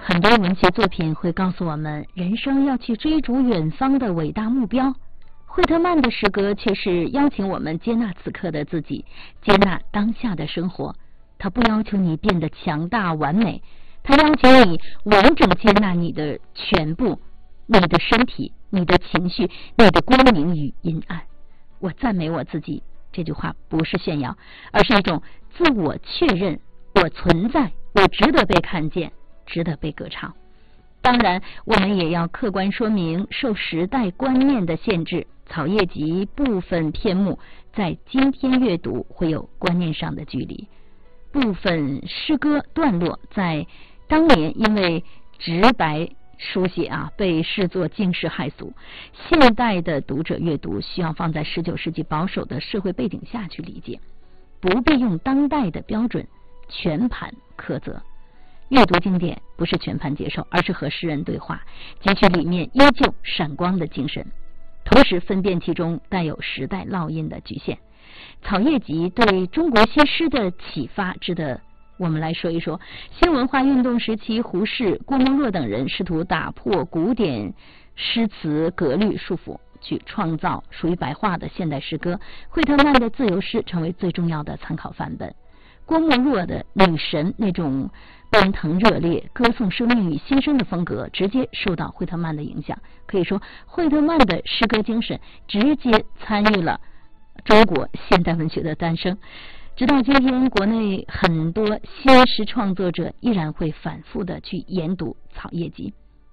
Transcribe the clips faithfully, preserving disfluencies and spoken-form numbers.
很多文学作品会告诉我们，人生要去追逐远方的伟大目标。惠特曼的诗歌却是邀请我们接纳此刻的自己，接纳当下的生活。他不要求你变得强大完美，他要求你完整接纳你的全部，你的身体，你的情绪，你的光明与阴暗。我赞美我自己，这句话不是炫耀，而是一种自我确认，我存在，我值得被看见，值得被歌唱。当然，我们也要客观说明，受时代观念的限制，草叶集部分篇目在今天阅读会有观念上的距离，部分诗歌段落在当年因为直白书写啊，被视作惊世骇俗。现代的读者阅读需要放在十九世纪保守的社会背景下去理解，不必用当代的标准全盘苛责。阅读经典不是全盘接受，而是和诗人对话，汲取里面依旧闪光的精神，同时分辨其中带有时代烙印的局限。草叶集对中国新诗的启发值得我们来说一说。新文化运动时期，胡适、郭沫若等人试图打破古典诗词格律束缚，去创造属于白话的现代诗歌。惠特曼的自由诗成为最重要的参考范本。郭沫若的女神那种奔腾热烈、歌颂生命与新生的风格，直接受到惠特曼的影响。可以说，惠特曼的诗歌精神直接参与了中国现代文学的诞生。直到今天，国内很多新诗创作者依然会反复的去研读草叶集。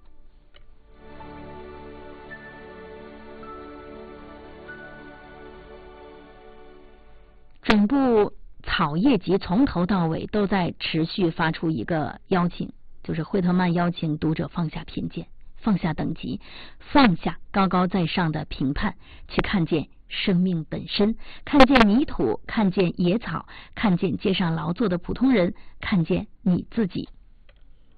整部草叶集从头到尾都在持续发出一个邀请，就是惠特曼邀请读者放下偏见，放下等级，放下高高在上的评判，去看见生命本身，看见泥土，看见野草，看见街上劳作的普通人，看见你自己。